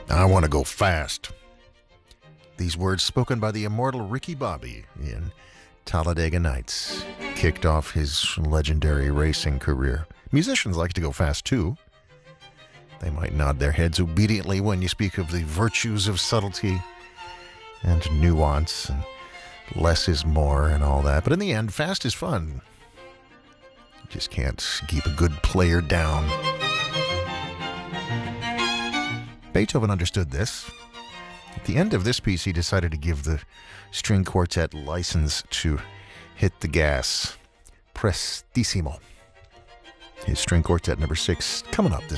I want to go fast. These words spoken by the immortal Ricky Bobby in Talladega Nights kicked off his legendary racing career. Musicians like to go fast too. They might nod their heads obediently when you speak of the virtues of subtlety and nuance and less is more and all that. But in the end, fast is fun. You just can't keep a good player down. Beethoven understood this. At the end of this piece, he decided to give the string quartet license to hit the gas. Prestissimo. His string quartet number 6 coming up this